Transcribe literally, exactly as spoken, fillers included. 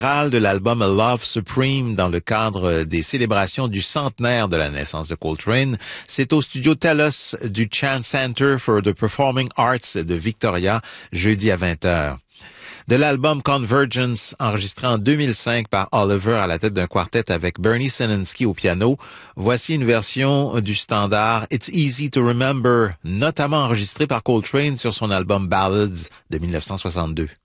de l'album A Love Supreme dans le cadre des célébrations du centenaire de la naissance de Coltrane. C'est au studio TELUS du Chan Center for the Performing Arts de Victoria, jeudi à vingt heures. De l'album Convergence, enregistré en deux mille cinq par Oliver à la tête d'un quartet avec Bernie Seninsky au piano, voici une version du standard It's Easy to Remember, notamment enregistré par Coltrane sur son album Ballads de mille neuf cent soixante-deux.